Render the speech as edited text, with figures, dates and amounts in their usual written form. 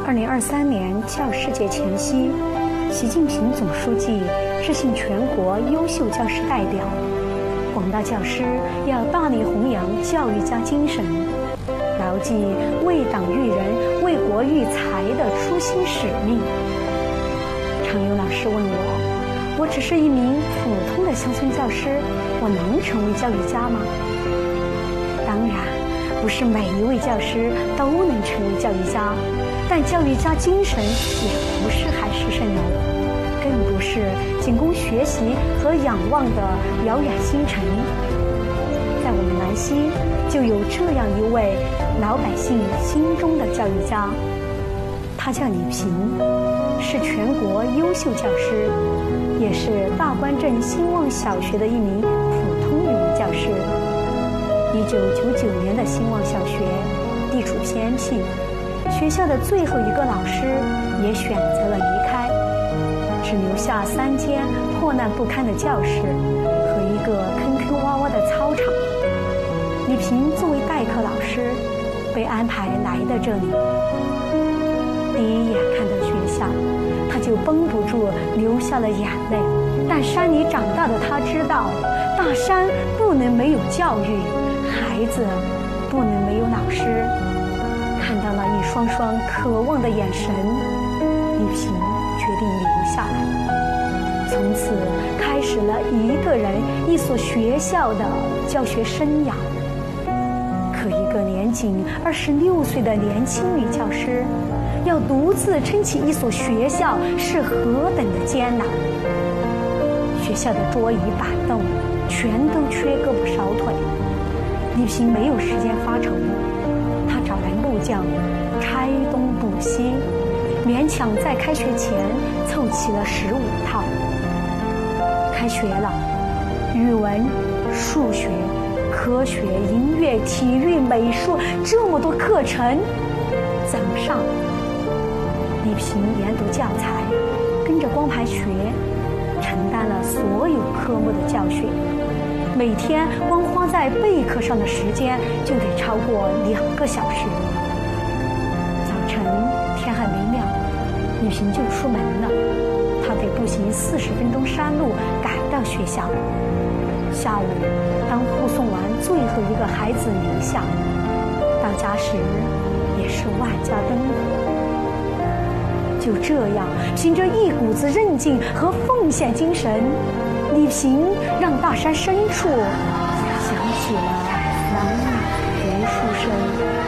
2023年教师节前夕，习近平总书记致信全国优秀教师代表，广大教师要大力弘扬教育家精神，牢记为党育人、为国育才的初心使命。常有老师问我只是一名普通的乡村教师，我能成为教育家吗？当然，不是每一位教师都能成为教育家，但教育家精神也不是海市蜃楼，更不是仅供学习和仰望的遥远星辰。在我们兰溪，就有这样一位老百姓心中的教育家，他叫李平，是全国优秀教师，也是大关镇兴旺小学的一名普通语文教师。1999年的兴旺小学地处偏僻，学校的最后一个老师也选择了离开，只留下3间破烂不堪的教室和一个坑坑洼洼的操场。李平作为代课老师，被安排来到这里。第一眼看到学校，他就绷不住流下了眼泪。但山里长大的他知道，大山不能没有教育，孩子不能没有老师。看到了一双双渴望的眼神，李平决定留下来，从此开始了一个人一所学校的教学生涯。可一个年仅26岁的年轻女教师，要独自撑起一所学校，是何等的艰难。学校的桌椅板凳全都缺胳膊少腿，李平没有时间发愁，他找来木匠拆东补西，勉强在开学前凑齐了15套。开学了，语文、数学、科学、音乐、体育、美术，这么多课程怎么上？李平研读教材，跟着光盘学，承担了所有科目的教学，每天光花在备课上的时间就得超过2个小时。早晨天还没亮，李平就出门了，他得步行40分钟山路赶到学校。下午当护送完最后一个孩子离下，到家时也是万家灯火。就这样，凭着一股子韧劲和奉献精神，李平让大山深处响起了朗朗读书声。